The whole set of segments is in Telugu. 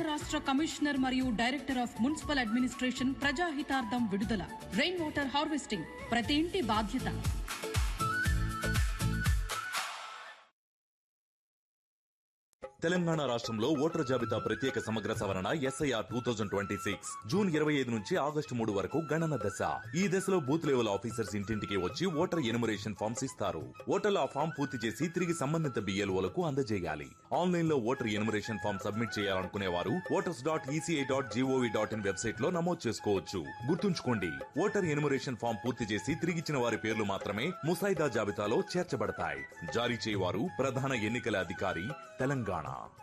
రాష్ట్ర కమిషనర్ మరియు డైరెక్టర్ ఆఫ్ మున్సిపల్ అడ్మినిస్ట్రేషన్ ప్రజాహితార్థం విడుదల. రెయిన్ వాటర్ హార్వెస్టింగ్ ప్రతి ఇంటి బాధ్యత. తెలంగాణ రాష్ట్రంలో ఓటర్ జాబితా ప్రత్యేక సమగ్ర సవరణ SIR 2026 జూన్ 25 నుంచి ఆగస్టు 3 వరకు గణన దశ. ఈ దశలో బూత్ లెవెల్ ఆఫీసర్స్ ఇంటింటికి వచ్చి ఓటర్ ఎనుమరేషన్ ఫామ్స్ ఇస్తారు. ఓటర్లు ఆ ఫామ్ పూర్తి చేసి తిరిగి సంబంధిత BLOలకు అందజేయాలి. ఆన్లైన్ లో ఓటర్ ఎనుమరేషన్ ఫామ్ సబ్మిట్ చేయాలనుకునే వారు voters.eci.gov.in వెబ్సైట్ లో నమోదు చేసుకోవచ్చు. గుర్తుంచుకోండి, ఓటర్ ఎనుమరేషన్ ఫామ్ పూర్తి చేసి తిరిగిచ్చిన వారి పేర్లు మాత్రమే ముసాయిదా జాబితాలో చేర్చబడతాయి. జారీ చేయవారు ప్రధాన ఎన్నికల అధికారి, తెలంగాణ.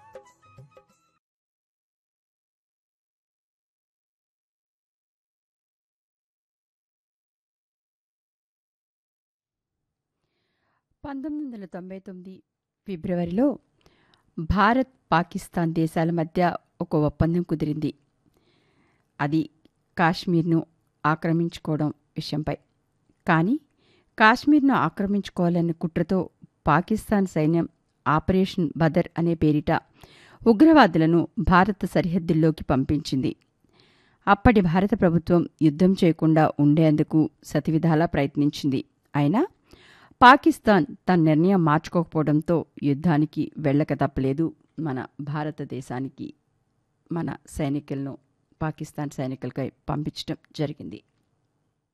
ఫిబ్రవరిలో భారత్ పాకిస్తాన్ దేశాల మధ్య ఒక ఒప్పందం కుదిరింది. అది కాశ్మీర్ను ఆక్రమించుకోవడం విషయంపై. కానీ కాశ్మీర్ను ఆక్రమించుకోవాలన్న కుట్రతో పాకిస్తాన్ సైన్యం ఆపరేషన్ బదర్ అనే పేరిట ఉగ్రవాదులను భారత సరిహద్దుల్లోకి పంపించింది. అప్పటి భారత ప్రభుత్వం యుద్ధం చేయకుండా ఉండేందుకు శతవిధాలా ప్రయత్నించింది. అయినా పాకిస్తాన్ తన నిర్ణయం మార్చుకోకపోవడంతో యుద్ధానికి వెళ్ళక తప్పలేదు. మన భారతదేశానికి మన సైనికులను పాకిస్తాన్ సైనికులకై పంపించడం జరిగింది.